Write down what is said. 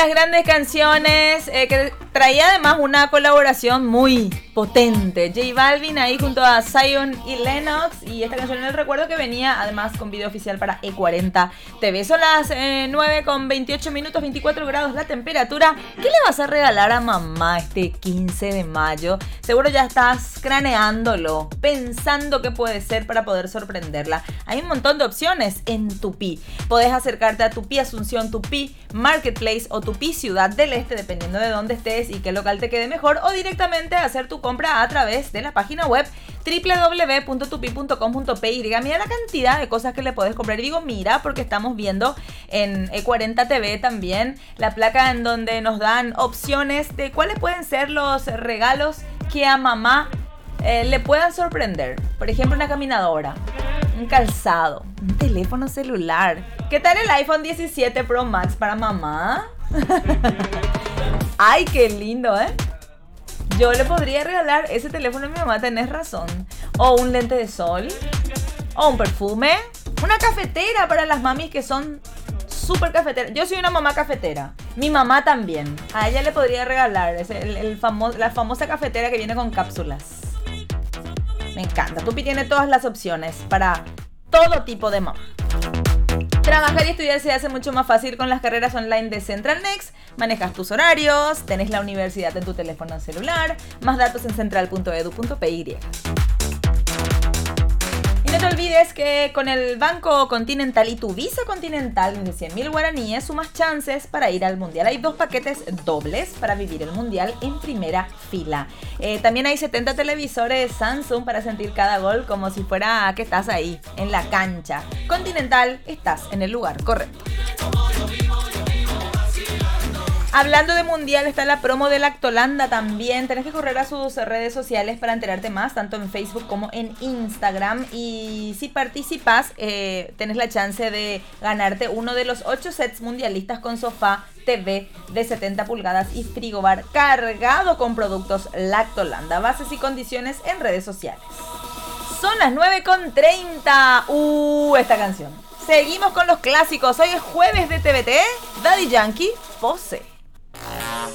las grandes canciones que traía además una colaboración muy potente. J Balvin ahí junto a Zion y Lennox. Y esta canción les recuerdo que venía además con video oficial para E40 TV. Son las 9:28 minutos, 24 grados la temperatura. ¿Qué le vas a regalar a mamá este 15 de mayo? Seguro ya estás craneándolo, pensando qué puede ser para poder sorprenderla. Hay un montón de opciones en Tupi. Podés acercarte a Tupi Asunción, Tupi Marketplace o Tupi Ciudad del Este, dependiendo de dónde estés y qué local te quede mejor, o directamente hacer tu compra a través de la página web www.tupi.com.py. Mira la cantidad de cosas que le podés comprar. Y digo mira porque estamos viendo en E40 TV también la placa en donde nos dan opciones de cuáles pueden ser los regalos que a mamá le puedan sorprender. Por ejemplo, una caminadora, un calzado, un teléfono celular. ¿Qué tal el iPhone 17 Pro Max para mamá? Ay, qué lindo, ¿eh? Yo le podría regalar ese teléfono a mi mamá, tenés razón. O un lente de sol, o un perfume, una cafetera para las mamis que son súper cafeteras. Yo soy una mamá cafetera, mi mamá también. A ella le podría regalar la famosa cafetera que viene con cápsulas. Me encanta. Tupi tiene todas las opciones para todo tipo de mamá. Trabajar y estudiar se hace mucho más fácil con las carreras online de Central Next. Manejas tus horarios, tenés la universidad en tu teléfono celular. Más datos en central.edu.py. Y no te olvides que con el Banco Continental y tu Visa Continental desde 100.000 guaraníes sumas chances para ir al Mundial. Hay 2 paquetes dobles para vivir el Mundial en primera fila. También hay 70 televisores Samsung para sentir cada gol como si fuera que estás ahí, en la cancha. Continental, estás en el lugar correcto. Hablando de Mundial, está la promo de Lactolanda también. Tenés que correr a sus redes sociales para enterarte más, tanto en Facebook como en Instagram. Y si participas, tenés la chance de ganarte uno de los 8 sets mundialistas con sofá, TV de 70 pulgadas y frigobar cargado con productos Lactolanda. Bases y condiciones en redes sociales. Son las 9:30. Esta canción. Seguimos con los clásicos. Hoy es jueves de TVT. Daddy Yankee, Pose.